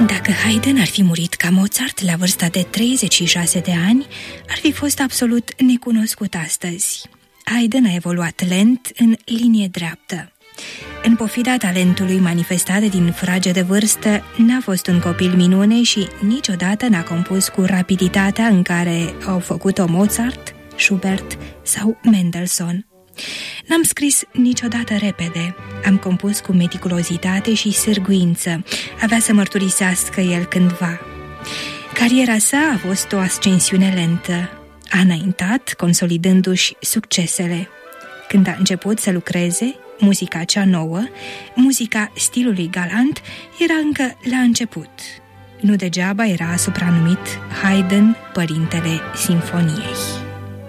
Dacă Haydn ar fi murit ca Mozart la vârsta de 36 de ani, ar fi fost absolut necunoscut astăzi. Haydn a evoluat lent în linie dreaptă. În pofida talentului manifestat din frage de vârstă, n-a fost un copil minune și niciodată n-a compus cu rapiditatea în care au făcut-o Mozart, Schubert sau Mendelssohn. N-am scris niciodată repede, am compus cu meticulozitate și sârguință, avea să mărturisească el cândva. Cariera sa a fost o ascensiune lentă, a înaintat, consolidându-și succesele. Când a început să lucreze, muzica cea nouă, muzica stilului galant, era încă la început. Nu degeaba era supranumit Haydn, părintele simfoniei.